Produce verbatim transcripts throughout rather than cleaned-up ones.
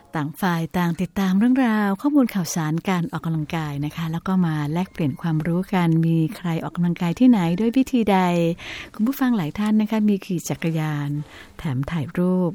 ต่างฝ่ายต่างติดตามเรื่องราวข้อมูลข่าวสารการออกกำลังกายนะคะแล้วก็มาแลกเปลี่ยนความรู้กันมีใครออกกำลังกายที่ไหนด้วยวิธีใดคุณผู้ฟังหลายท่านนะคะมีขี่จักรยานแถมถ่ายรูป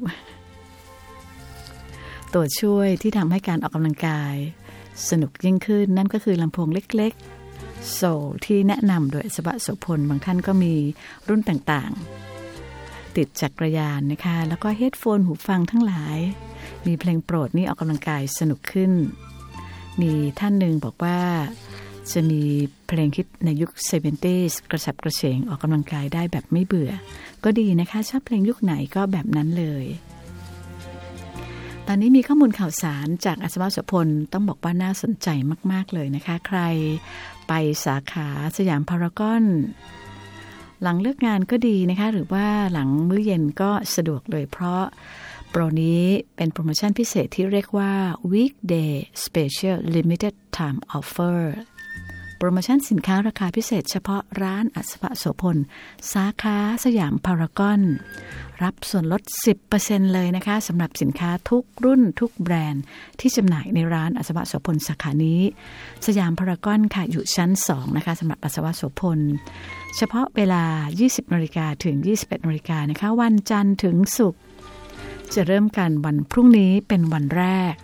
ตัวช่วยที่ทำให้การออกกำลังกายสนุกยิ่งขึ้นนั่นก็คือลำโพงเล็กๆโซที่แนะนำโดยอัศวะโสพลบางท่านก็มีรุ่นต่างๆติดจักรยานนะคะแล้วก็เฮดโฟนหูฟังทั้งหลายมีเพลงโปรดนี่ออกกำลังกายสนุกขึ้นมีท่านหนึ่งบอกว่าจะมีเพลงฮิตในยุคเซเวนตี้กระฉับกระเฉงออกกำลังกายได้แบบไม่เบื่อก็ดีนะคะชอบเพลงยุคไหนก็แบบนั้นเลยตอนนี้มีข้อมูลข่าวสารจากอัศวะโสพลต้องบอกว่าน่าสนใจมากๆเลยนะคะใครไปสาขาสยามพารากอนหลังเลิกงานก็ดีนะคะหรือว่าหลังมื้อเย็นก็สะดวกเลยเพราะโปรนี้เป็นโปรโมชั่นพิเศษที่เรียกว่า Weekday Special Limited Time Offer โปรโมชั่นสินค้าราคาพิเศษเฉพาะร้านอัศวะโสพลสาขาสยามพารากอนรับส่วนลด สิบเปอร์เซ็นต์ เลยนะคะสำหรับสินค้าทุกรุ่นทุกแบรนด์ที่จำหน่ายในร้านอัศวะโสพลสาขานี้สยามพารากอนค่ะอยู่ชั้นสองนะคะสำหรับอัศวะโสพลเฉพาะเวลา ยี่สิบนาฬิกา ถึง ยี่สิบเอ็ดนาฬิกานะคะวันจันทร์ถึงศุกร์จะเริ่มกันวันพรุ่งนี้เป็นวันแรก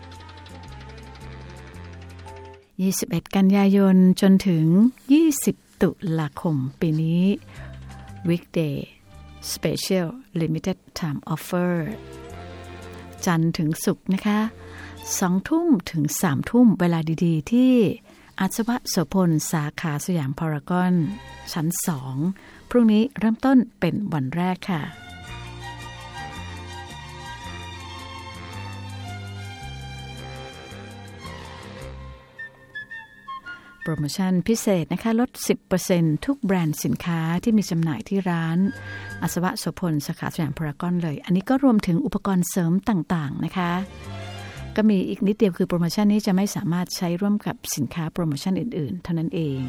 ยี่สิบเอ็ดกันยายนจนถึงยี่สิบตุลาคมปีนี้ Weekday Special Limited Time Offer จันทร์ถึงศุกร์นะคะสองทุ่มถึงสามทุ่มเวลาดีๆที่อัศวะโสพลสาขาสยามพารากอนชั้นสองพรุ่งนี้เริ่มต้นเป็นวันแรกค่ะโปรโมชั่นพิเศษนะคะลด สิบเปอร์เซ็นต์ ทุกแบรนด์สินค้าที่มีจำหน่ายที่ร้านอัศวะโสพลสาขาสยามพารากอนเลยอันนี้ก็รวมถึงอุปกรณ์เสริมต่างๆนะคะก็มีอีกนิดเดียวคือโปรโมชั่นนี้จะไม่สามารถใช้ร่วมกับสินค้าโปรโมชั่นอื่นๆเท่านั้นเอง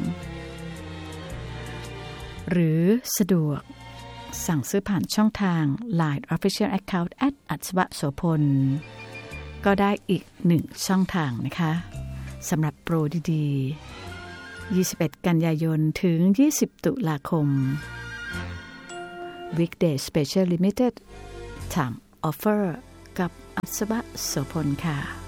หรือสะดวกสั่งซื้อผ่านช่องทาง ไลน์ Official Account แอท อัศวะโสพลก็ได้อีกหนึ่งช่องทางนะคะสำหรับโปรดีๆยี่สิบเอ็ดกันยายนถึงยี่สิบตุลาคม Weekday Special Limited Time Offer กับอัศวะโสพลค่ะ